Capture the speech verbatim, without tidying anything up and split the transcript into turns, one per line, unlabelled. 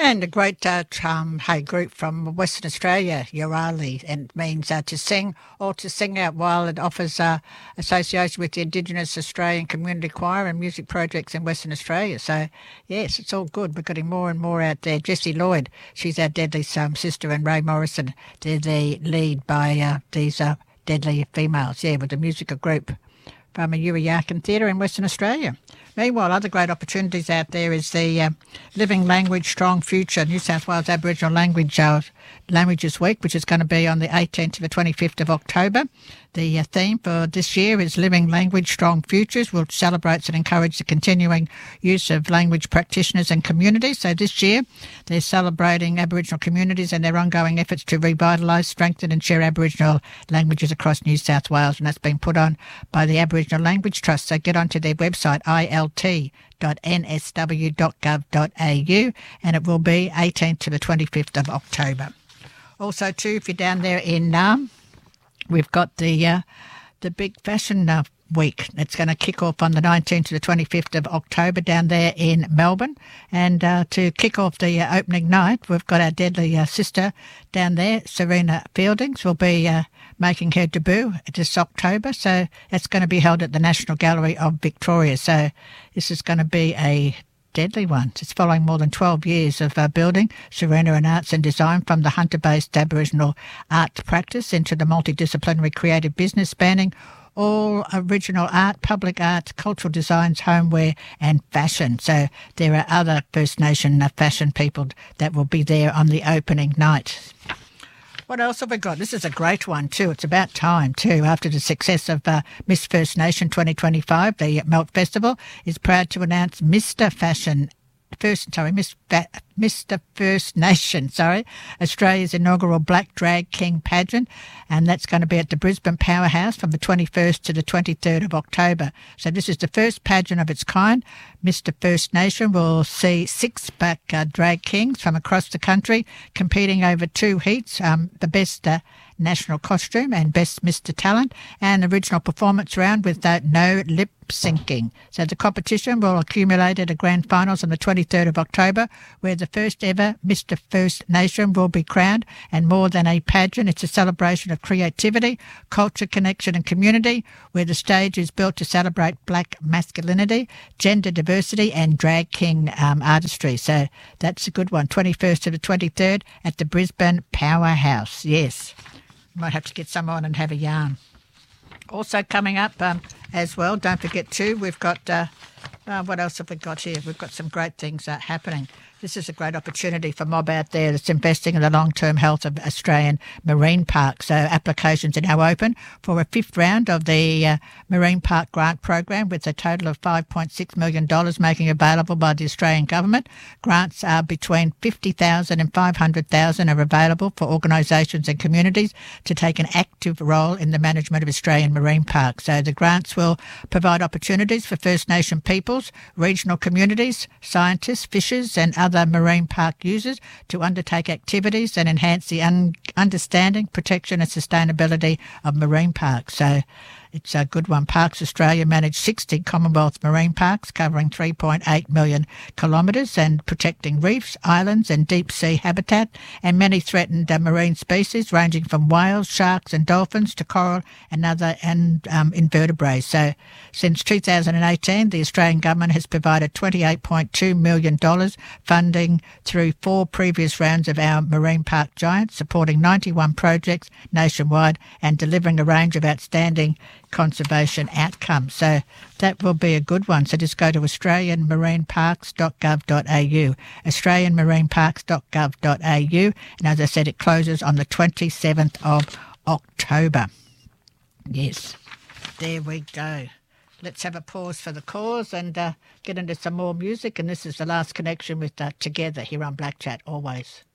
And a great uh, um, hey group from Western Australia, Urali, and it means uh, to sing or to sing out while it offers uh, association with the Indigenous Australian Community Choir and music projects in Western Australia. So, yes, it's all good. We're getting more and more out there. Jessie Lloyd, she's our Deadly um, sister, and Ray Morrison, they're the lead by uh, these uh, Deadly females, yeah, with the musical group from a Yuriyakan Theatre in Western Australia. Meanwhile, other great opportunities out there is the uh, Living Language Strong Future New South Wales Aboriginal Language uh, Languages Week, which is going to be on the eighteenth to the twenty-fifth of October. The uh, theme for this year is Living Language Strong Futures, which celebrates and encourages the continuing use of language practitioners and communities. So this year, they're celebrating Aboriginal communities and their ongoing efforts to revitalise, strengthen and share Aboriginal languages across New South Wales. And that's been put on by the Aboriginal Language Trust. So get onto their website, I L T dot N S W dot gov dot A U, and it will be eighteenth to the twenty-fifth of October. Also, too, if you're down there in Naarm, we've got the uh, the big fashion uh, week. It's going to kick off on the nineteenth to the twenty-fifth of October down there in Melbourne. And uh, to kick off the uh, opening night, we've got our Deadly uh, sister down there, Serena Fieldings, will be uh, making her debut this October. So it's going to be held at the National Gallery of Victoria. So this is going to be a deadly one. It's following more than twelve years of uh, building Serena in arts and design from the hunter-based Aboriginal art practice into the multidisciplinary creative business spanning all original art, public art, cultural designs, homeware and fashion. So there are other First Nation uh, fashion people that will be there on the opening night. What else have we got? This is a great one too. It's about time too. After the success of uh, Miss First Nation twenty twenty-five, the Melt Festival is proud to announce Mister Fashion First, sorry, Miss Fa- Mister First Nation, sorry, Australia's inaugural Black Drag King pageant, and that's going to be at the Brisbane Powerhouse from the twenty-first to the twenty-third of October. So this is the first pageant of its kind. Mister First Nation will see six Black uh, Drag Kings from across the country competing over two heats, um, the best uh, national costume and best Mister Talent, and original performance round with uh, no lip syncing. So the competition will accumulate at a grand finals on the twenty-third of October, where the first ever Mister First Nation will be crowned. And more than a pageant, it's a celebration of creativity, culture, connection and community, where the stage is built to celebrate black masculinity, gender diversity and drag king um, artistry. So that's a good one. twenty-first to the twenty-third at the Brisbane Powerhouse. Yes. Might have to get some on and have a yarn. Also coming up um, as well, don't forget too, we've got, uh, uh, what else have we got here? We've got some great things uh, happening. This is a great opportunity for mob out there that's investing in the long-term health of Australian marine parks. So applications are now open for a fifth round of the uh, Marine Park Grant Program, with a total of five point six million dollars making available by the Australian Government. Grants are between fifty thousand dollars and five hundred thousand dollars are available for organisations and communities to take an active role in the management of Australian marine parks. So the grants will provide opportunities for First Nation peoples, regional communities, scientists, fishers and other marine park users to undertake activities that enhance the un- understanding, protection and sustainability of marine parks. So it's a good one. Parks Australia manage sixty Commonwealth marine parks covering three point eight million kilometres and protecting reefs, islands and deep sea habitat and many threatened uh, marine species ranging from whales, sharks and dolphins to coral and other and um, invertebrates. So since two thousand eighteen, the Australian Government has provided twenty-eight point two million dollars funding through four previous rounds of our marine park giants, supporting ninety-one projects nationwide and delivering a range of outstanding conservation outcomes. So that will be a good one. So just go to australian marine parks dot gov dot A U, australian marine parks dot gov dot A U. And as I said, it closes on the twenty-seventh of October. Yes, there we go. Let's have a pause for the cause and uh, get into some more music. And this is the last connection with uh, Together here on Black Chat, always.